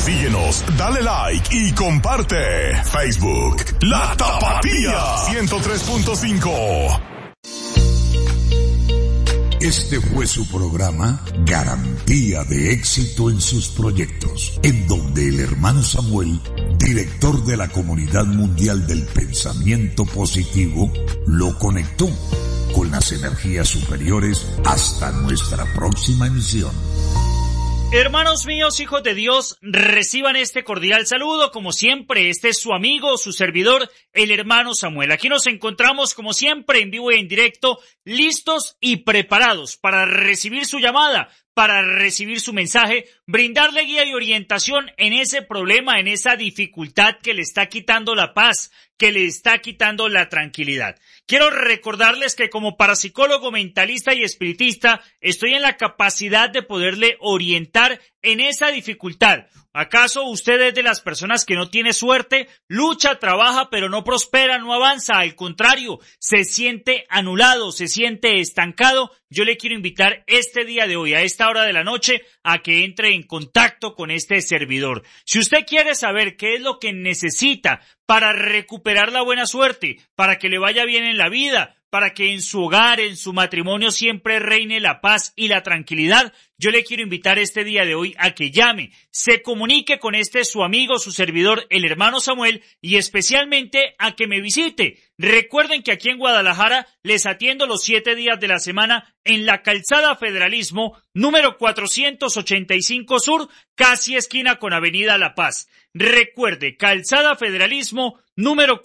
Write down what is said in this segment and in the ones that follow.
Síguenos, dale like y comparte. Facebook, La Tapatía 103.5. Este fue su programa Garantía de Éxito en sus proyectos, en donde el hermano Samuel, director de la Comunidad Mundial del Pensamiento Positivo, lo conectó con las energías superiores hasta nuestra próxima emisión. Hermanos míos, hijos de Dios, reciban este cordial saludo. Como siempre, este es su amigo, su servidor, el hermano Samuel. Aquí nos encontramos, como siempre, en vivo y en directo, listos y preparados para recibir su llamada, para recibir su mensaje, brindarle guía y orientación en ese problema, en esa dificultad que le está quitando la paz, que le está quitando la tranquilidad. Quiero recordarles que como parapsicólogo, mentalista y espiritista, estoy en la capacidad de poderle orientar en esa dificultad. ¿Acaso usted es de las personas que no tiene suerte, lucha, trabaja, pero no prospera, no avanza? Al contrario, se siente anulado, se siente estancado. Yo le quiero invitar este día de hoy, a esta hora de la noche, a que entre en contacto con este servidor. Si usted quiere saber qué es lo que necesita para recuperar la buena suerte, para que le vaya bien en la vida, para que en su hogar, en su matrimonio siempre reine la paz y la tranquilidad, yo le quiero invitar este día de hoy a que llame, se comunique con su amigo, su servidor, el hermano Samuel, y especialmente a que me visite. Recuerden que aquí en Guadalajara les atiendo los 7 días de la semana en la Calzada Federalismo, número 485 Sur, casi esquina con Avenida La Paz. Recuerde, Calzada Federalismo, número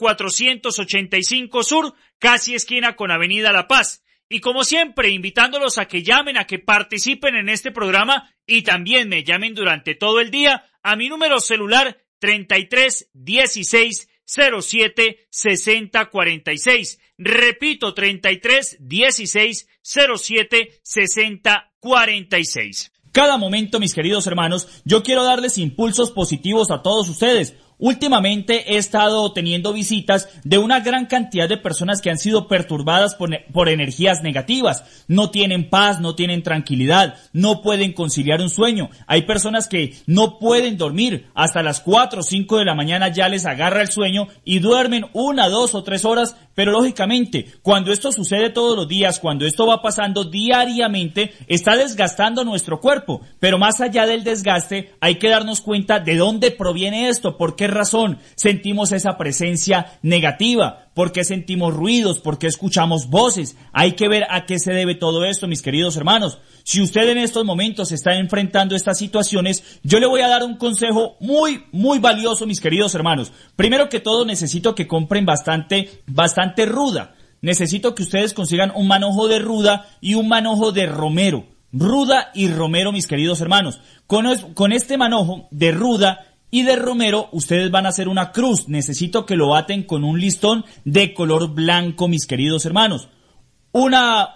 485 Sur, casi esquina con Avenida La Paz. Y como siempre, invitándolos a que llamen, a que participen en este programa y también me llamen durante todo el día a mi número celular 33 16 07 60 46. Repito, 33 16 07 60 46. Cada momento, mis queridos hermanos, yo quiero darles impulsos positivos a todos ustedes. Últimamente he estado teniendo visitas de una gran cantidad de personas que han sido perturbadas por energías negativas. No tienen paz, no tienen tranquilidad, no pueden conciliar un sueño. Hay personas que no pueden dormir. Hasta las 4 o 5 de la mañana ya les agarra el sueño y duermen 1, 2 o 3 horas. Pero lógicamente, cuando esto sucede todos los días, cuando esto va pasando diariamente, está desgastando nuestro cuerpo. Pero más allá del desgaste, hay que darnos cuenta de dónde proviene esto, por qué razón sentimos esa presencia negativa, por qué sentimos ruidos, por qué escuchamos voces. Hay que ver a qué se debe todo esto, mis queridos hermanos. Si usted en estos momentos está enfrentando estas situaciones, yo le voy a dar un consejo muy valioso, mis queridos hermanos. Primero que todo, necesito que compren bastante ruda. Necesito que ustedes consigan un manojo de ruda y un manojo de romero. Ruda y romero, mis queridos hermanos. Con este manojo de ruda y de romero, ustedes van a hacer una cruz. Necesito que lo aten con un listón de color blanco, mis queridos hermanos. Un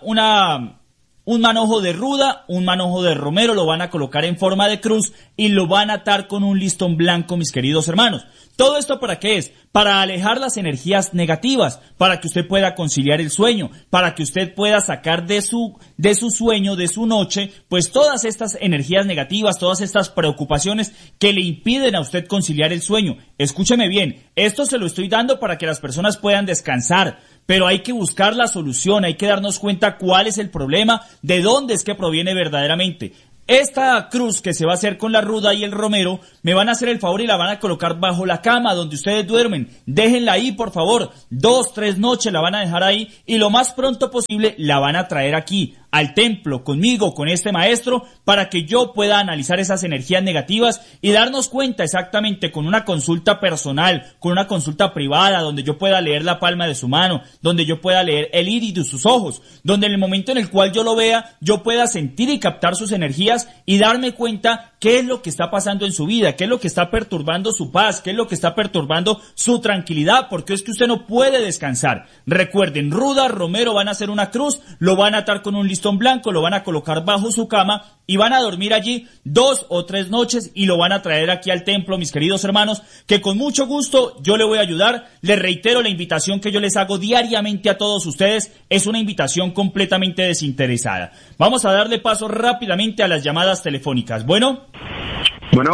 manojo de ruda, un manojo de romero, lo van a colocar en forma de cruz y lo van a atar con un listón blanco, mis queridos hermanos. ¿Todo esto para qué es? Para alejar las energías negativas, para que usted pueda conciliar el sueño, para que usted pueda sacar de su sueño, de su noche, pues todas estas energías negativas, todas estas preocupaciones que le impiden a usted conciliar el sueño. Escúcheme bien, esto se lo estoy dando para que las personas puedan descansar, pero hay que buscar la solución, hay que darnos cuenta cuál es el problema, de dónde es que proviene verdaderamente. Esta cruz que se va a hacer con la ruda y el romero, me van a hacer el favor y la van a colocar bajo la cama donde ustedes duermen. Déjenla ahí, por favor. 2, 3 noches la van a dejar ahí y lo más pronto posible la van a traer aquí, al templo, conmigo, con este maestro, para que yo pueda analizar esas energías negativas y darnos cuenta exactamente con una consulta personal, con una consulta privada, donde yo pueda leer la palma de su mano, donde yo pueda leer el iris de sus ojos, donde en el momento en el cual yo lo vea, yo pueda sentir y captar sus energías y darme cuenta qué es lo que está pasando en su vida, qué es lo que está perturbando su paz, qué es lo que está perturbando su tranquilidad, porque es que usted no puede descansar. Recuerden, ruda, romero van a hacer una cruz, lo van a atar con un listón blanco, lo van a colocar bajo su cama y van a dormir allí 2 o 3 noches y lo van a traer aquí al templo, mis queridos hermanos, que con mucho gusto yo le voy a ayudar. Les reitero, la invitación que yo les hago diariamente a todos ustedes es una invitación completamente desinteresada. Vamos a darle paso rápidamente a las llamadas telefónicas. Bueno,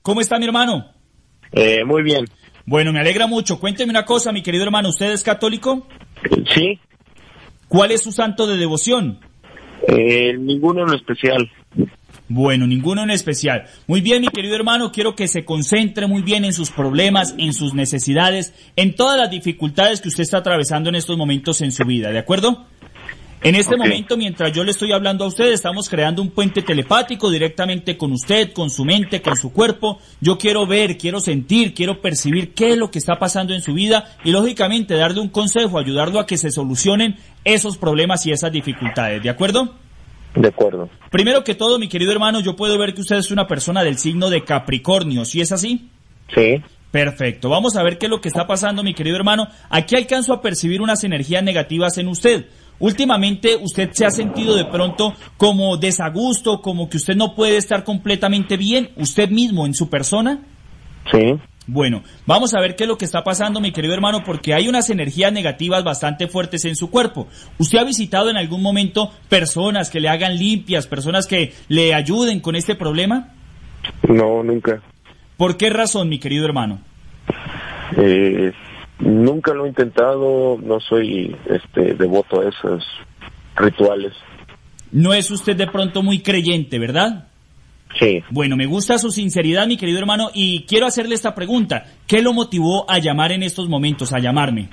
¿Cómo está mi hermano? Muy bien. Bueno, me alegra mucho. Cuénteme una cosa, mi querido hermano, ¿usted es católico? Sí. ¿Cuál es su santo de devoción? Ninguno en especial. Bueno, ninguno en especial. Muy bien, mi querido hermano, quiero que se concentre muy bien en sus problemas, en sus necesidades, en todas las dificultades que usted está atravesando en estos momentos en su vida, ¿de acuerdo? En este momento, mientras yo le estoy hablando a usted, estamos creando un puente telepático directamente con usted, con su mente, con su cuerpo. Yo quiero ver, quiero sentir, quiero percibir qué es lo que está pasando en su vida y, lógicamente, darle un consejo, ayudarlo a que se solucionen esos problemas y esas dificultades, ¿de acuerdo? De acuerdo. Primero que todo, mi querido hermano, yo puedo ver que usted es una persona del signo de Capricornio, ¿sí es así? Sí. Perfecto. Vamos a ver qué es lo que está pasando, mi querido hermano. Aquí alcanzo a percibir unas energías negativas en usted. Últimamente, ¿usted se ha sentido de pronto como desagusto, como que usted no puede estar completamente bien, usted mismo en su persona? Sí. Bueno, vamos a ver qué es lo que está pasando, mi querido hermano, porque hay unas energías negativas bastante fuertes en su cuerpo. ¿Usted ha visitado en algún momento personas que le hagan limpias, personas que le ayuden con este problema? No, nunca. ¿Por qué razón, mi querido hermano? Nunca lo he intentado, no soy devoto a esos rituales. No es usted de pronto muy creyente, ¿verdad? Sí. Bueno, me gusta su sinceridad, mi querido hermano, y quiero hacerle esta pregunta. ¿Qué lo motivó a llamar en estos momentos, a llamarme?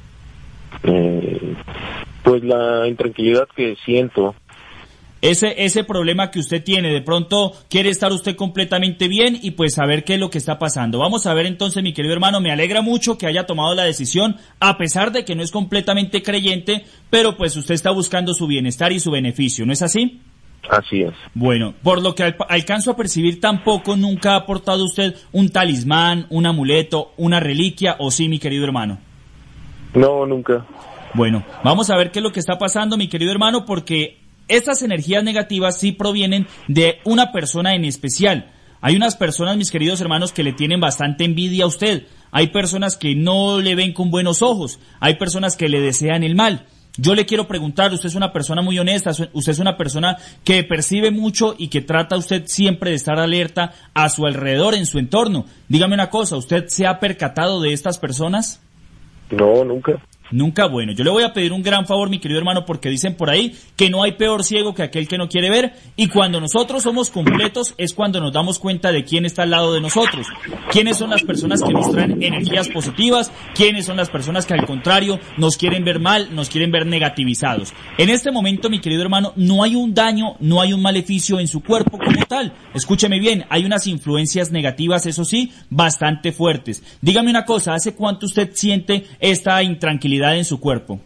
Pues la intranquilidad que siento. Ese problema que usted tiene, de pronto quiere estar usted completamente bien y pues saber qué es lo que está pasando. Vamos a ver entonces, mi querido hermano, me alegra mucho que haya tomado la decisión, a pesar de que no es completamente creyente, pero pues usted está buscando su bienestar y su beneficio, ¿no es así? Así es. Bueno, por lo que alcanzo a percibir, tampoco nunca ha aportado usted un talismán, un amuleto, una reliquia, ¿o sí, mi querido hermano? No, nunca. Bueno, vamos a ver qué es lo que está pasando, mi querido hermano, porque estas energías negativas sí provienen de una persona en especial. Hay unas personas, mis queridos hermanos, que le tienen bastante envidia a usted. Hay personas que no le ven con buenos ojos. Hay personas que le desean el mal. Yo le quiero preguntar, usted es una persona muy honesta, usted es una persona que percibe mucho y que trata usted siempre de estar alerta a su alrededor, en su entorno. Dígame una cosa, ¿usted se ha percatado de estas personas? No, nunca. Nunca. Bueno, yo le voy a pedir un gran favor, mi querido hermano, porque dicen por ahí que no hay peor ciego que aquel que no quiere ver, y cuando nosotros somos completos es cuando nos damos cuenta de quién está al lado de nosotros, quiénes son las personas que nos traen energías positivas, quiénes son las personas que al contrario nos quieren ver mal, nos quieren ver negativizados. En este momento, mi querido hermano, no hay un daño, no hay un maleficio en su cuerpo como tal. Escúcheme bien, hay unas influencias negativas, eso sí, bastante fuertes. Dígame una cosa, ¿hace cuánto usted siente esta intranquilidad en su cuerpo?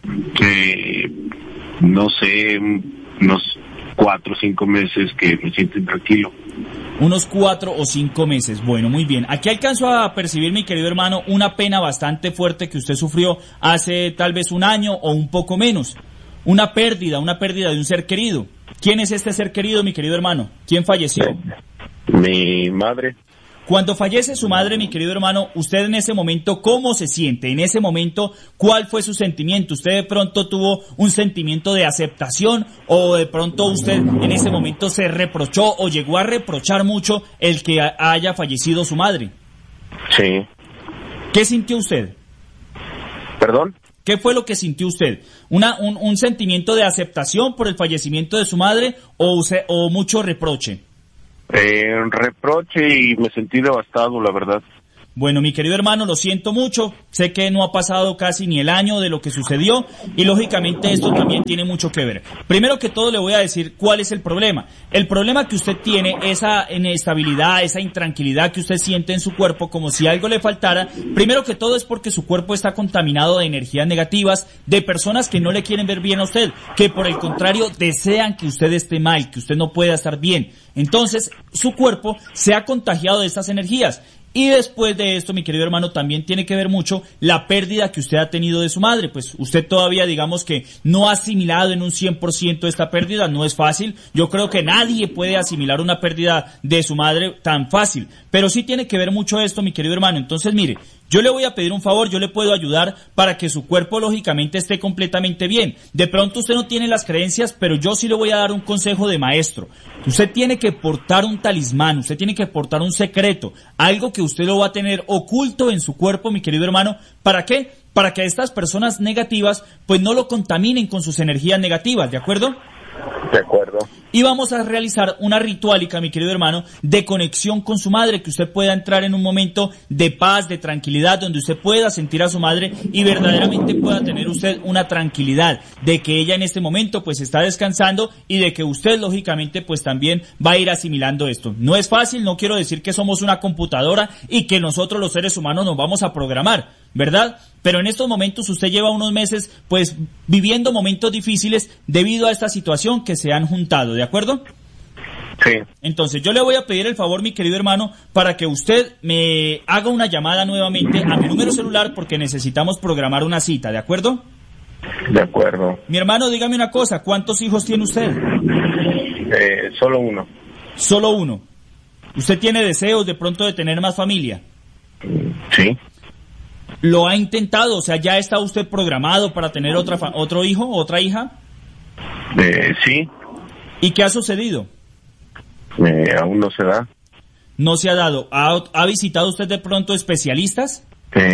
No sé, unos 4 o 5 meses que me siento intranquilo. Unos 4 o 5 meses. Bueno, muy bien. Aquí alcanzo a percibir, mi querido hermano, una pena bastante fuerte que usted sufrió hace tal vez un año o un poco menos. Una pérdida de un ser querido. ¿Quién es este ser querido, mi querido hermano? ¿Quién falleció? Mi madre. Cuando fallece su madre, mi querido hermano, usted en ese momento, ¿cómo se siente? En ese momento, ¿cuál fue su sentimiento? ¿Usted de pronto tuvo un sentimiento de aceptación o de pronto usted en ese momento se reprochó o llegó a reprochar mucho el que haya fallecido su madre? Sí. ¿Qué sintió usted? ¿Perdón? ¿Qué fue lo que sintió usted? ¿Un sentimiento de aceptación por el fallecimiento de su madre o mucho reproche? Reproche y me sentí devastado, la verdad. Bueno, mi querido hermano, lo siento mucho, sé que no ha pasado casi ni el año de lo que sucedió y lógicamente esto también tiene mucho que ver. Primero que todo le voy a decir cuál es el problema. El problema que usted tiene, esa inestabilidad, esa intranquilidad que usted siente en su cuerpo como si algo le faltara, primero que todo es porque su cuerpo está contaminado de energías negativas, de personas que no le quieren ver bien a usted, que por el contrario desean que usted esté mal, que usted no pueda estar bien. Entonces, su cuerpo se ha contagiado de estas energías. Y después de esto, mi querido hermano, también tiene que ver mucho la pérdida que usted ha tenido de su madre. Pues usted todavía, digamos que no ha asimilado en un 100% esta pérdida, no es fácil. Yo creo que nadie puede asimilar una pérdida de su madre tan fácil. Pero sí tiene que ver mucho esto, mi querido hermano. Entonces, mire, Yo le voy a pedir un favor, yo le puedo ayudar para que su cuerpo lógicamente esté completamente bien. De pronto usted no tiene las creencias, pero yo sí le voy a dar un consejo de maestro. Usted tiene que portar un talismán, usted tiene que portar un secreto, algo que usted lo va a tener oculto en su cuerpo, mi querido hermano. ¿Para qué? Para que estas personas negativas pues no lo contaminen con sus energías negativas, ¿de acuerdo? De acuerdo. Y vamos a realizar una ritualica, mi querido hermano, de conexión con su madre, que usted pueda entrar en un momento de paz, de tranquilidad, donde usted pueda sentir a su madre y verdaderamente pueda tener usted una tranquilidad de que ella en este momento pues está descansando y de que usted lógicamente pues también va a ir asimilando esto. No es fácil, no quiero decir que somos una computadora y que nosotros los seres humanos nos vamos a programar, ¿verdad? Pero en estos momentos usted lleva unos meses pues viviendo momentos difíciles debido a esta situación que se han juntado, ¿de acuerdo? Sí. Entonces yo le voy a pedir el favor, mi querido hermano, para que usted me haga una llamada nuevamente a mi número celular porque necesitamos programar una cita, ¿de acuerdo? De acuerdo. Mi hermano, dígame una cosa, ¿cuántos hijos tiene usted? Solo uno. Solo uno. ¿Usted tiene deseos de pronto de tener más familia? Sí. ¿Lo ha intentado? O sea, ¿ya está usted programado para tener otro hijo, otra hija? Sí. ¿Y qué ha sucedido? Aún no se da. ¿No se ha dado? ¿Ha visitado usted de pronto especialistas?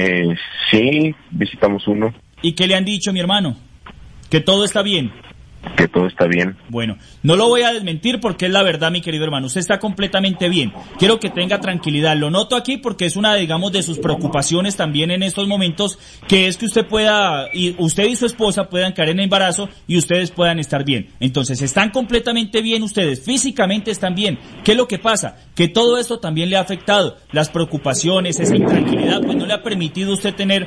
Sí, visitamos uno. ¿Y qué le han dicho, mi hermano? ¿Que todo está bien? Que todo está bien. Bueno, no lo voy a desmentir porque es la verdad, mi querido hermano. Usted está completamente bien. Quiero que tenga tranquilidad. Lo noto aquí porque es una, digamos, de sus preocupaciones también en estos momentos, que es que usted y su esposa puedan caer en embarazo y ustedes puedan estar bien. Entonces, están completamente bien ustedes. Físicamente están bien. ¿Qué es lo que pasa? Que todo esto también le ha afectado. Las preocupaciones, esa intranquilidad, pues no le ha permitido a usted tener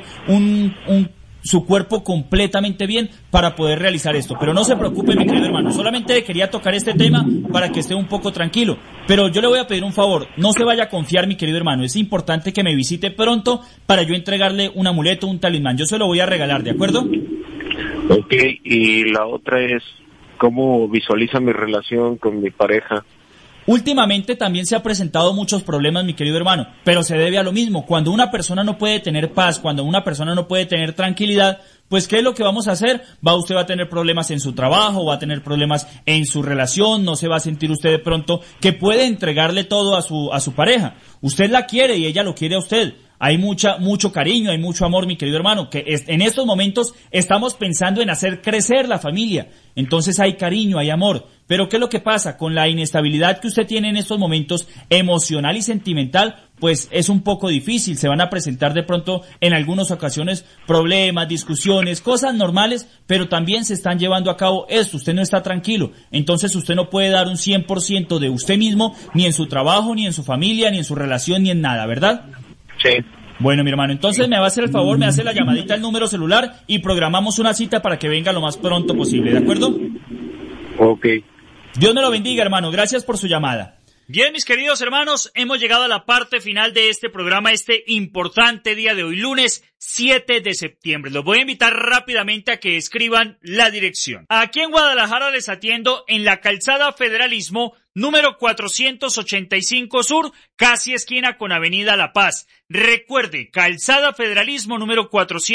su cuerpo completamente bien para poder realizar esto. Pero no se preocupe, mi querido hermano, solamente quería tocar este tema para que esté un poco tranquilo. Pero yo le voy a pedir un favor, no se vaya a confiar, mi querido hermano, es importante que me visite pronto para yo entregarle un amuleto, un talismán, yo se lo voy a regalar, ¿de acuerdo? Ok, y la otra es, ¿cómo visualiza mi relación con mi pareja? Últimamente también se han presentado muchos problemas, mi querido hermano, pero se debe a lo mismo. Cuando una persona no puede tener paz, cuando una persona no puede tener tranquilidad, pues ¿qué es lo que vamos a hacer? Usted va a tener problemas en su trabajo, va a tener problemas en su relación, no se va a sentir usted de pronto que puede entregarle todo a su pareja. Usted la quiere y ella lo quiere a usted. Hay mucho cariño, hay mucho amor, mi querido hermano, que en estos momentos estamos pensando en hacer crecer la familia. Entonces hay cariño, hay amor. Pero ¿qué es lo que pasa? Con la inestabilidad que usted tiene en estos momentos, emocional y sentimental, pues es un poco difícil. Se van a presentar de pronto en algunas ocasiones problemas, discusiones, cosas normales, pero también se están llevando a cabo esto. Usted no está tranquilo. Entonces usted no puede dar un 100% de usted mismo, ni en su trabajo, ni en su familia, ni en su relación, ni en nada, ¿verdad? Sí. Bueno, mi hermano, entonces me va a hacer el favor, me hace la llamadita al número celular y programamos una cita para que venga lo más pronto posible, ¿de acuerdo? Ok. Dios me lo bendiga, hermano. Gracias por su llamada. Bien, mis queridos hermanos, hemos llegado a la parte final de este programa, este importante día de hoy, lunes 7 de septiembre. Los voy a invitar rápidamente a que escriban la dirección. Aquí en Guadalajara les atiendo en la calzada Federalismo, número 485 Sur, casi esquina con Avenida La Paz. Recuerde, calzada Federalismo, número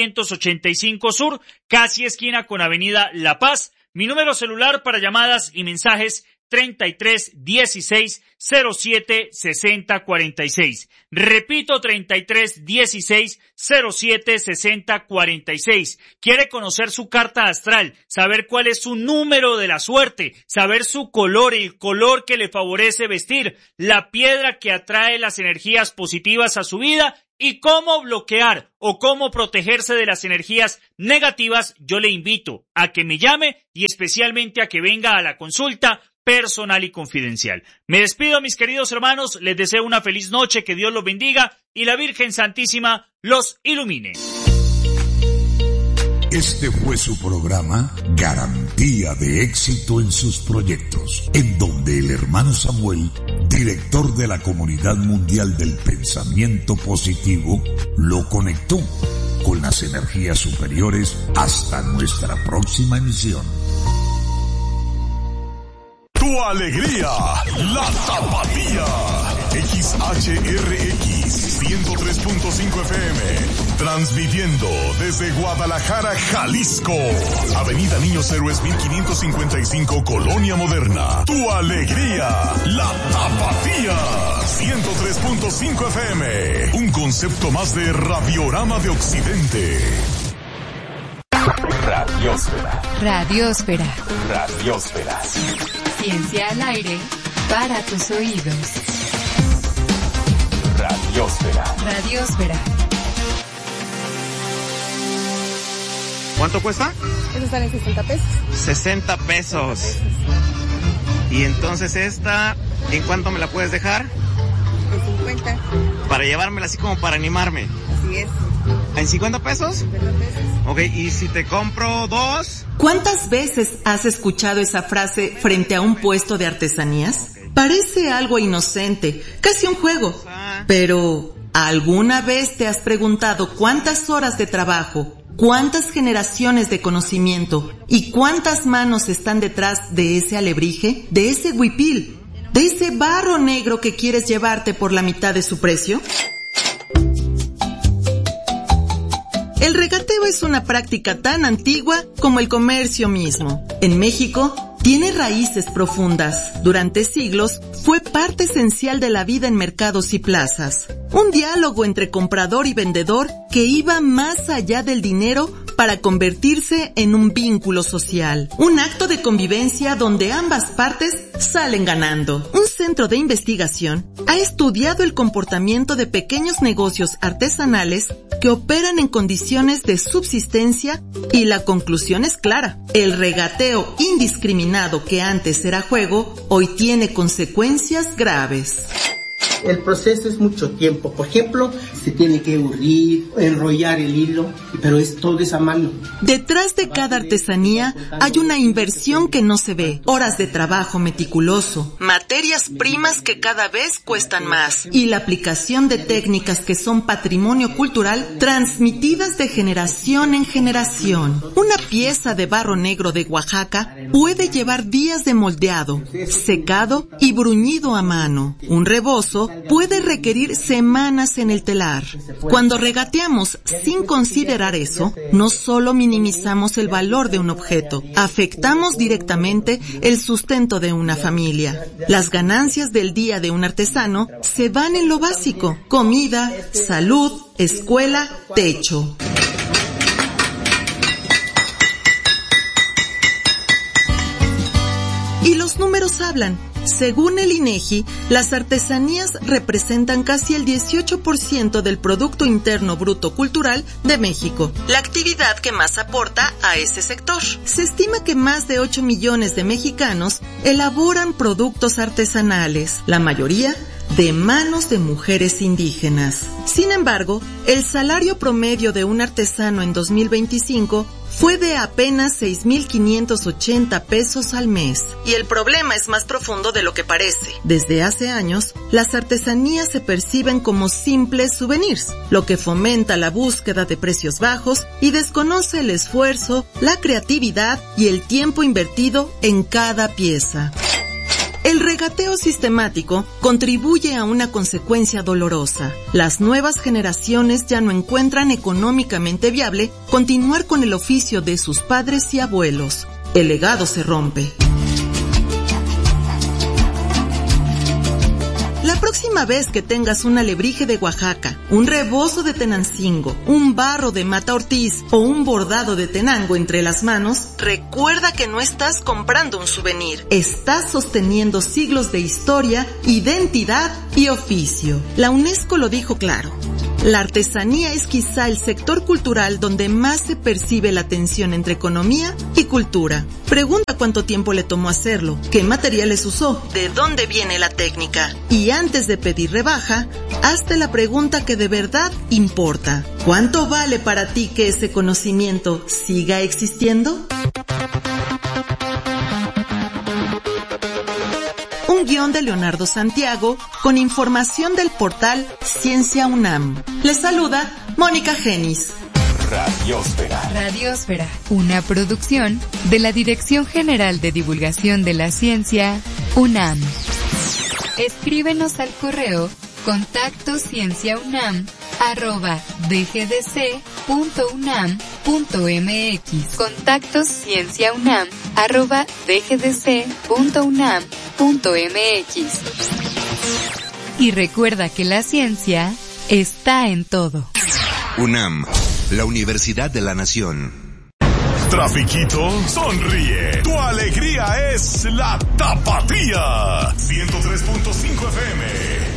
485 Sur, casi esquina con Avenida La Paz. Mi número celular para llamadas y mensajes 33 16 07 60 46. Repito, 33 16 07 60 46. ¿Quiere conocer su carta astral? Saber cuál es su número de la suerte, saber su color, el color que le favorece vestir, la piedra que atrae las energías positivas a su vida y cómo bloquear o cómo protegerse de las energías negativas. Yo le invito a que me llame y especialmente a que venga a la consulta personal y confidencial. Me despido, mis queridos hermanos, les deseo una feliz noche, que Dios los bendiga y la Virgen Santísima los ilumine. Este fue su programa Garantía de Éxito en sus Proyectos, en donde el hermano Samuel, director de la Comunidad Mundial del Pensamiento Positivo, lo conectó con las energías superiores hasta nuestra próxima emisión. Tu alegría, la Tapatía. XHRX 103.5 FM, transmitiendo desde Guadalajara, Jalisco. Avenida Niños Héroes 1555, Colonia Moderna. Tu alegría, la Tapatía. 103.5 FM, un concepto más de Radiorama de Occidente. Radiosfera. Radiosfera. Radiosfera. Ciencia al aire para tus oídos. Radiosfera. Radiosfera. ¿Cuánto cuesta? Eso sale en 60 pesos. 60 pesos. Y entonces esta, ¿en cuánto me la puedes dejar? En 50. Para llevármela así como para animarme. Así es. ¿En 50 pesos? 50 pesos. Ok, ¿y si te compro 2? ¿Cuántas veces has escuchado esa frase frente a un puesto de artesanías? Parece algo inocente, casi un juego. Pero, ¿alguna vez te has preguntado cuántas horas de trabajo, cuántas generaciones de conocimiento y cuántas manos están detrás de ese alebrije, de ese huipil, de ese barro negro que quieres llevarte por la mitad de su precio? El regateo es una práctica tan antigua como el comercio mismo. En México, tiene raíces profundas. Durante siglos, fue parte esencial de la vida en mercados y plazas. Un diálogo entre comprador y vendedor que iba más allá del dinero para convertirse en un vínculo social. Un acto de convivencia donde ambas partes salen ganando. Un centro de investigación ha estudiado el comportamiento de pequeños negocios artesanales que operan en condiciones de subsistencia y la conclusión es clara. El regateo indiscriminado que antes era juego, hoy tiene consecuencias graves. El proceso es mucho tiempo. Por ejemplo, se tiene que urdir, enrollar el hilo, pero es todo esa mano. Detrás de cada artesanía hay una inversión que no se ve, horas de trabajo meticuloso, materias primas que cada vez cuestan más y la aplicación de técnicas que son patrimonio cultural transmitidas de generación en generación. Una pieza de barro negro de Oaxaca puede llevar días de moldeado, secado y bruñido a mano. Un rebozo puede requerir semanas en el telar. Cuando regateamos sin considerar eso, no solo minimizamos el valor de un objeto, afectamos directamente el sustento de una familia. Las ganancias del día de un artesano se van en lo básico: comida, salud, escuela, techo. Y los números hablan. Según el INEGI, las artesanías representan casi el 18% del Producto Interno Bruto Cultural de México, la actividad que más aporta a ese sector. Se estima que más de 8 millones de mexicanos elaboran productos artesanales, la mayoría de manos de mujeres indígenas. Sin embargo, el salario promedio de un artesano en 2025 fue de apenas 6,580 pesos al mes. Y el problema es más profundo de lo que parece. Desde hace años, las artesanías se perciben como simples souvenirs, lo que fomenta la búsqueda de precios bajos y desconoce el esfuerzo, la creatividad y el tiempo invertido en cada pieza. El regateo sistemático contribuye a una consecuencia dolorosa. Las nuevas generaciones ya no encuentran económicamente viable continuar con el oficio de sus padres y abuelos. El legado se rompe. La próxima vez que tengas un alebrije de Oaxaca, un rebozo de Tenancingo, un barro de Mata Ortiz o un bordado de Tenango entre las manos, recuerda que no estás comprando un souvenir, estás sosteniendo siglos de historia, identidad y oficio. La UNESCO lo dijo claro. La artesanía es quizá el sector cultural donde más se percibe la tensión entre economía y cultura. Pregunta cuánto tiempo le tomó hacerlo, qué materiales usó, de dónde viene la técnica. Y antes de pedir rebaja, hazte la pregunta que de verdad importa. ¿Cuánto vale para ti que ese conocimiento siga existiendo? Un guión de Leonardo Santiago con información del portal Ciencia UNAM. Les saluda Mónica Genis. Radiosfera. Radiosfera, una producción de la Dirección General de Divulgación de la Ciencia, UNAM. Escríbenos al correo contactoscienciaunam@dgdc.unam.mx. contactoscienciaunam@dgdc.unam.mx. Y recuerda que la ciencia está en todo. UNAM, la Universidad de la Nación. Trafiquito, sonríe. Tu alegría es la tapatía. 103.5 FM.